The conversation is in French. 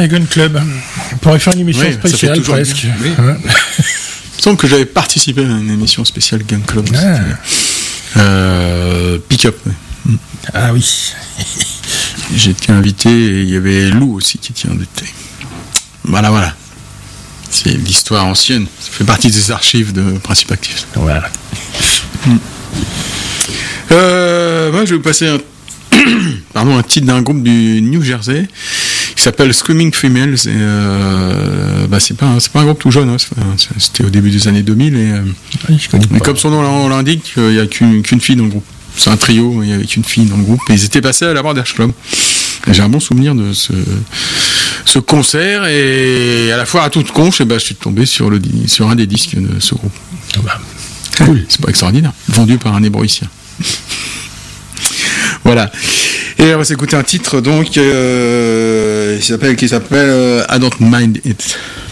Ouais, Gun Club. On pourrait faire une émission spéciale presque. Oui. Ouais. Il me semble que j'avais participé à une émission spéciale Gun Club. Pick-up. Ouais. Ah oui. J'étais invité et il y avait Lou aussi qui était invité. Voilà. C'est l'histoire ancienne. Ça fait partie des archives de Principe Actif. Voilà. Moi, je vais vous passer un titre d'un groupe du New Jersey qui s'appelle Screaming Females. Et, c'est pas un groupe tout jeune. Hein. C'était au début des années 2000. Et comme son nom l'indique, il n'y a qu'une fille dans le groupe. C'est un trio, il n'y avait qu'une fille dans le groupe. Et ils étaient passés à la Borders Club. Et j'ai un bon souvenir de ce concert. Et à la fois à toute conche, je suis tombé sur un des disques de ce groupe. Cool. C'est pas extraordinaire. Vendu par un hébroïcien. Voilà. Et on va s'écouter un titre donc qui s'appelle I Don't Mind It.